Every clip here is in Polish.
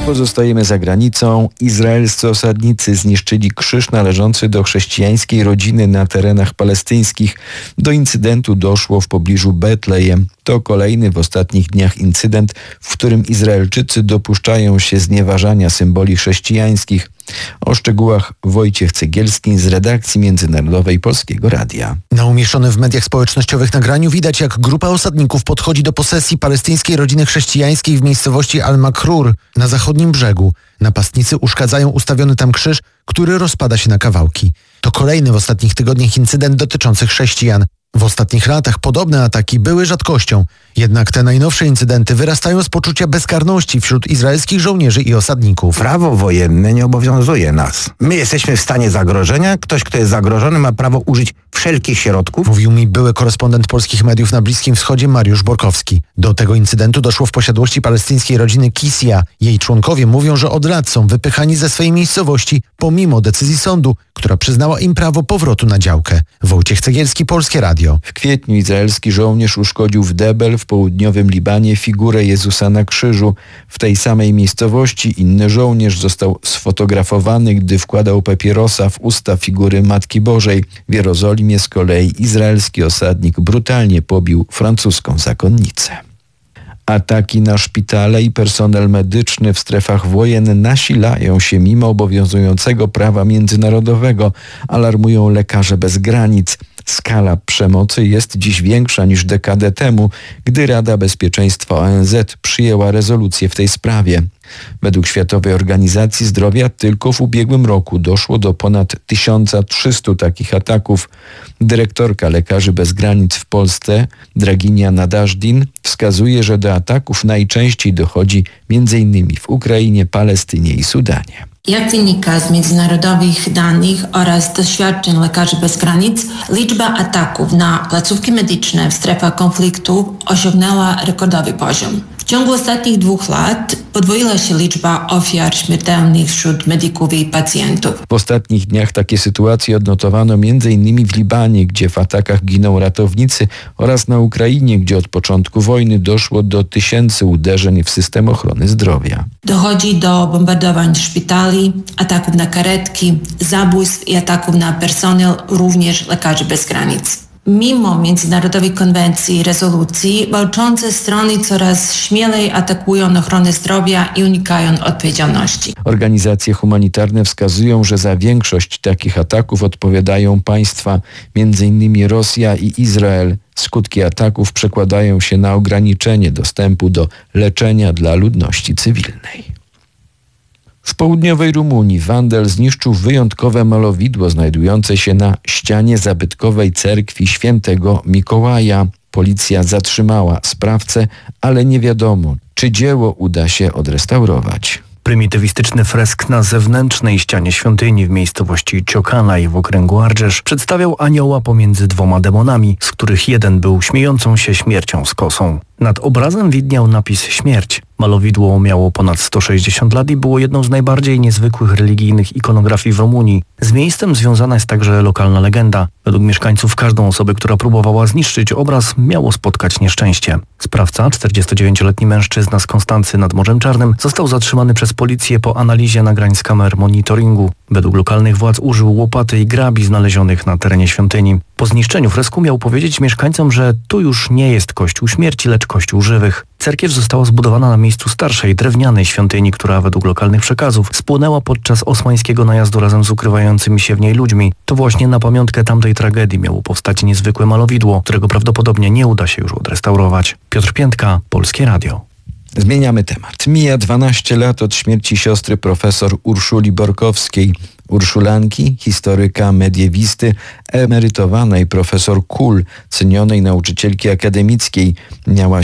Pozostajemy za granicą. Izraelscy osadnicy zniszczyli krzyż należący do chrześcijańskiej rodziny na terenach palestyńskich. Do incydentu doszło w pobliżu Betlejem. To kolejny w ostatnich dniach incydent, w którym Izraelczycy dopuszczają się znieważania symboli chrześcijańskich. O szczegółach Wojciech Cegielski z redakcji Międzynarodowej Polskiego Radia. Na umieszczonym w mediach społecznościowych nagraniu widać, jak grupa osadników podchodzi do posesji palestyńskiej rodziny chrześcijańskiej w miejscowości Al-Makrur na zachodnim brzegu. Napastnicy uszkadzają ustawiony tam krzyż, który rozpada się na kawałki. To kolejny w ostatnich tygodniach incydent dotyczący chrześcijan. W ostatnich latach podobne ataki były rzadkością. Jednak te najnowsze incydenty wyrastają z poczucia bezkarności wśród izraelskich żołnierzy i osadników. Prawo wojenne nie obowiązuje nas. My jesteśmy w stanie zagrożenia. Ktoś, kto jest zagrożony, ma prawo użyć wszelkich środków. Mówił mi były korespondent polskich mediów na Bliskim Wschodzie Mariusz Borkowski. Do tego incydentu doszło w posiadłości palestyńskiej rodziny Kisia. Jej członkowie mówią, że od lat są wypychani ze swojej miejscowości pomimo decyzji sądu, która przyznała im prawo powrotu na działkę. Wojciech Cegielski, Polskie Radio. W kwietniu izraelski żołnierz uszkodził w Debel w południowym Libanie figurę Jezusa na krzyżu. W tej samej miejscowości inny żołnierz został sfotografowany, gdy wkładał papierosa w usta figury Matki Bożej. W Jerozolimie z kolei izraelski osadnik brutalnie pobił francuską zakonnicę. Ataki na szpitale i personel medyczny w strefach wojen nasilają się mimo obowiązującego prawa międzynarodowego, alarmują Lekarze Bez Granic. Skala przemocy jest dziś większa niż dekadę temu, gdy Rada Bezpieczeństwa ONZ przyjęła rezolucję w tej sprawie. Według Światowej Organizacji Zdrowia tylko w ubiegłym roku doszło do ponad 1300 takich ataków. Dyrektorka Lekarzy Bez Granic w Polsce, Draginia Nadażdin, wskazuje, że do ataków najczęściej dochodzi m.in. w Ukrainie, Palestynie i Sudanie. Jak wynika z międzynarodowych danych oraz doświadczeń Lekarzy Bez Granic, liczba ataków na placówki medyczne w strefach konfliktu osiągnęła rekordowy poziom. W ciągu ostatnich 2 lat podwoiła się liczba ofiar śmiertelnych wśród medyków i pacjentów. W ostatnich dniach takie sytuacje odnotowano m.in. w Libanie, gdzie w atakach giną ratownicy, oraz na Ukrainie, gdzie od początku wojny doszło do tysięcy uderzeń w system ochrony zdrowia. Dochodzi do bombardowań szpitali, ataków na karetki, zabójstw i ataków na personel, również Lekarzy Bez Granic. Mimo międzynarodowej konwencji i rezolucji, walczące strony coraz śmielej atakują ochronę zdrowia i unikają odpowiedzialności. Organizacje humanitarne wskazują, że za większość takich ataków odpowiadają państwa, m.in. Rosja i Izrael. Skutki ataków przekładają się na ograniczenie dostępu do leczenia dla ludności cywilnej. W południowej Rumunii wandel zniszczył wyjątkowe malowidło znajdujące się na ścianie zabytkowej cerkwi świętego Mikołaja. Policja zatrzymała sprawcę, ale nie wiadomo, czy dzieło uda się odrestaurować. Prymitywistyczny fresk na zewnętrznej ścianie świątyni w miejscowości Ciokanaj w okręgu Argeș przedstawiał anioła pomiędzy 2 demonami, z których jeden był śmiejącą się śmiercią z kosą. Nad obrazem widniał napis „Śmierć”. Malowidło miało ponad 160 lat i było jedną z najbardziej niezwykłych religijnych ikonografii w Rumunii. Z miejscem związana jest także lokalna legenda. Według mieszkańców każdą osobę, która próbowała zniszczyć obraz, miało spotkać nieszczęście. Sprawca, 49-letni mężczyzna z Konstancy nad Morzem Czarnym, został zatrzymany przez policję po analizie nagrań z kamer monitoringu. Według lokalnych władz użył łopaty i grabi znalezionych na terenie świątyni. Po zniszczeniu fresku miał powiedzieć mieszkańcom, że tu już nie jest kościół śmierci, lecz kościół żywych. Cerkiew została zbudowana na miejscu starszej, drewnianej świątyni, która według lokalnych przekazów spłonęła podczas osmańskiego najazdu razem z ukrywającymi się w niej ludźmi. To właśnie na pamiątkę tamtej tragedii miało powstać niezwykłe malowidło, którego prawdopodobnie nie uda się już odrestaurować. Piotr Piętka, Polskie Radio. Zmieniamy temat. Mija 12 lat od śmierci siostry profesor Urszuli Borkowskiej. Urszulanki, historyka, mediewisty, emerytowanej profesor Kul, cenionej nauczycielki akademickiej. Miała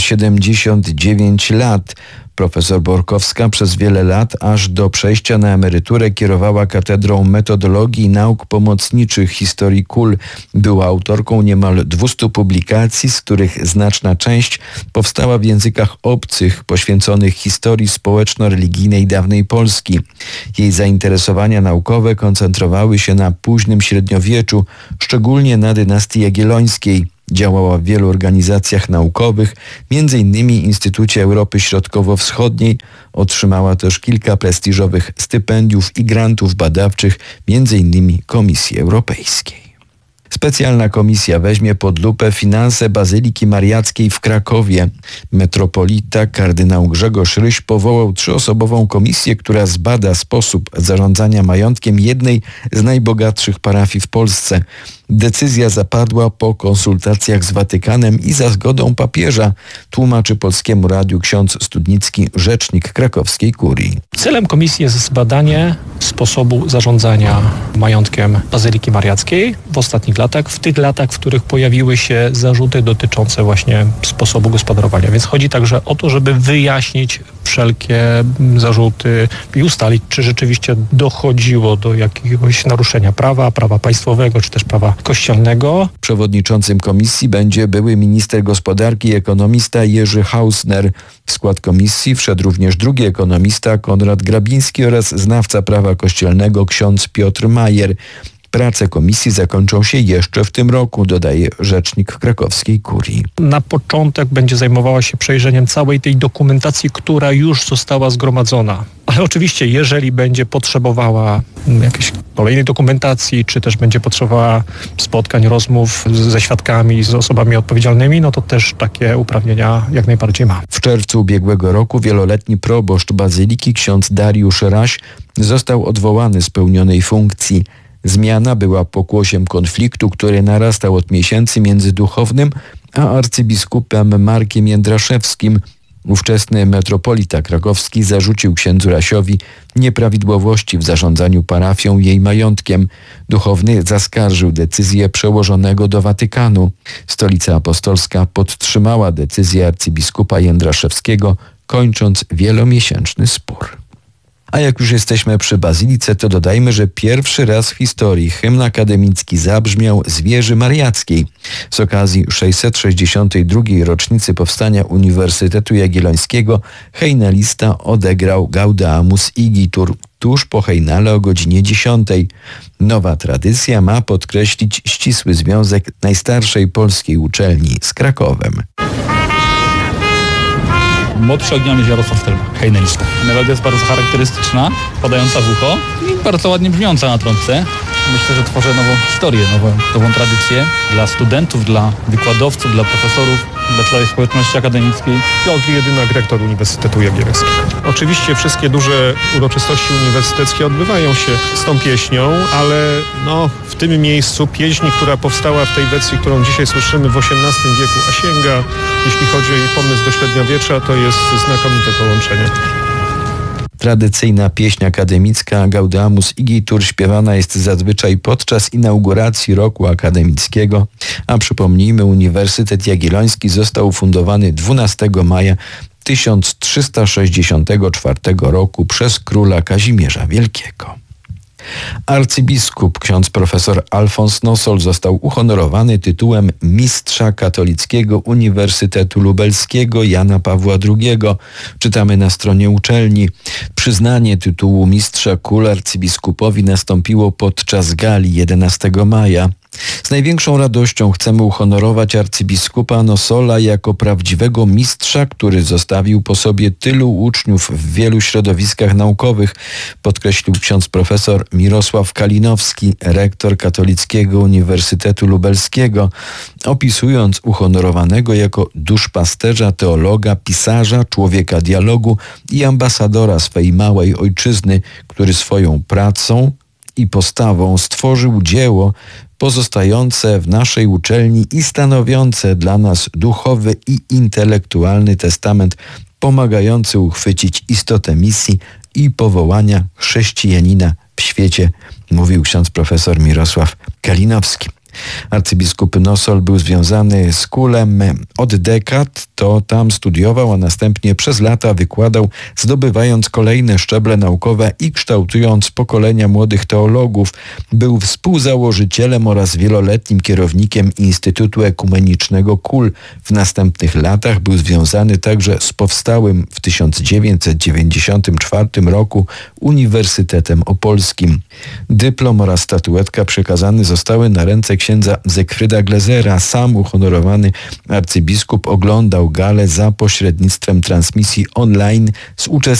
79 lat. Profesor Borkowska przez wiele lat, aż do przejścia na emeryturę, kierowała Katedrą Metodologii i Nauk Pomocniczych historii KUL. Była autorką niemal 200 publikacji, z których znaczna część powstała w językach obcych, poświęconych historii społeczno-religijnej dawnej Polski. Jej zainteresowania naukowe koncentrowały się na późnym średniowieczu, szczególnie na dynastii jagiellońskiej. Działała w wielu organizacjach naukowych, m.in. Instytucie Europy Środkowo-Wschodniej. Otrzymała też kilka prestiżowych stypendiów i grantów badawczych, m.in. Komisji Europejskiej. Specjalna komisja weźmie pod lupę finanse Bazyliki Mariackiej w Krakowie. Metropolita kardynał Grzegorz Ryś powołał 3-osobową komisję, która zbada sposób zarządzania majątkiem jednej z najbogatszych parafii w Polsce. Decyzja zapadła po konsultacjach z Watykanem i za zgodą papieża, tłumaczy Polskiemu Radiu ksiądz Studnicki, rzecznik krakowskiej kurii. Celem komisji jest zbadanie sposobu zarządzania majątkiem Bazyliki Mariackiej w ostatnich latach, w tych latach, w których pojawiły się zarzuty dotyczące właśnie sposobu gospodarowania. Więc chodzi także o to, żeby wyjaśnić wszelkie zarzuty i ustalić, czy rzeczywiście dochodziło do jakiegoś naruszenia prawa państwowego, czy też prawa kościelnego. Przewodniczącym komisji będzie były minister gospodarki i ekonomista Jerzy Hausner. W skład komisji wszedł również drugi ekonomista Konrad Grabiński oraz znawca prawa kościelnego ksiądz Piotr Majer. Prace komisji zakończą się jeszcze w tym roku, dodaje rzecznik krakowskiej kurii. Na początek będzie zajmowała się przejrzeniem całej tej dokumentacji, która już została zgromadzona. Ale oczywiście, jeżeli będzie potrzebowała jakiejś kolejnej dokumentacji, czy też będzie potrzebowała spotkań, rozmów ze świadkami, z osobami odpowiedzialnymi, no to też takie uprawnienia jak najbardziej ma. W czerwcu ubiegłego roku wieloletni proboszcz Bazyliki ksiądz Dariusz Raś został odwołany z pełnionej funkcji. Zmiana była pokłosiem konfliktu, który narastał od miesięcy między duchownym a arcybiskupem Markiem Jędraszewskim. Ówczesny metropolita krakowski zarzucił księdzu Rasiowi nieprawidłowości w zarządzaniu parafią i jej majątkiem. Duchowny zaskarżył decyzję przełożonego do Watykanu. Stolica Apostolska podtrzymała decyzję arcybiskupa Jędraszewskiego, kończąc wielomiesięczny spór. A jak już jesteśmy przy Bazylice, to dodajmy, że pierwszy raz w historii hymn akademicki zabrzmiał z wieży mariackiej. Z okazji 662. rocznicy powstania Uniwersytetu Jagiellońskiego hejnalista odegrał Gaudeamus Igitur tuż po hejnale o godzinie 10. Nowa tradycja ma podkreślić ścisły związek najstarszej polskiej uczelni z Krakowem. Młodszy ogniany jest Jarosław Stelma, hejnalista. Melodia jest bardzo charakterystyczna, padająca w ucho i bardzo ładnie brzmiąca na trąbce. Myślę, że tworzę nową historię, nową tradycję dla studentów, dla wykładowców, dla profesorów, dla całej społeczności akademickiej. Piotr Jedynak, rektor Uniwersytetu Jagiellońskiego. Oczywiście wszystkie duże uroczystości uniwersyteckie odbywają się z tą pieśnią, ale w tym miejscu pieśń, która powstała w tej wersji, którą dzisiaj słyszymy w XVIII wieku, a sięga, jeśli chodzi o jej pomysł do średniowiecza, to jest znakomite połączenie. Tradycyjna pieśń akademicka Gaudeamus Igitur śpiewana jest zazwyczaj podczas inauguracji roku akademickiego, a przypomnijmy, Uniwersytet Jagielloński został ufundowany 12 maja 1364 roku przez króla Kazimierza Wielkiego. Arcybiskup ksiądz profesor Alfons Nosol został uhonorowany tytułem mistrza katolickiego Uniwersytetu Lubelskiego Jana Pawła II. Czytamy na stronie uczelni. Przyznanie tytułu mistrza kul arcybiskupowi nastąpiło podczas gali 11 maja. Z największą radością chcemy uhonorować arcybiskupa Nosola jako prawdziwego mistrza, który zostawił po sobie tylu uczniów w wielu środowiskach naukowych, podkreślił ksiądz profesor Mirosław Kalinowski, rektor Katolickiego Uniwersytetu Lubelskiego, opisując uhonorowanego jako duszpasterza, teologa, pisarza, człowieka dialogu i ambasadora swej małej ojczyzny, który swoją pracą i postawą stworzył dzieło pozostające w naszej uczelni i stanowiące dla nas duchowy i intelektualny testament pomagający uchwycić istotę misji i powołania chrześcijanina w świecie, mówił ksiądz profesor Mirosław Kalinowski. Arcybiskup Nosol był związany z Kulem od dekad, to tam studiował, a następnie przez lata wykładał, zdobywając kolejne szczeble naukowe i kształtując pokolenia młodych teologów. Był współzałożycielem oraz wieloletnim kierownikiem Instytutu Ekumenicznego KUL. W następnych latach był związany także z powstałym w 1994 roku Uniwersytetem Opolskim. Dyplom oraz statuetka przekazane zostały na ręce księdza Zekfryda Glezera. Sam uhonorowany arcybiskup oglądał galę za pośrednictwem transmisji online z uczestnictwem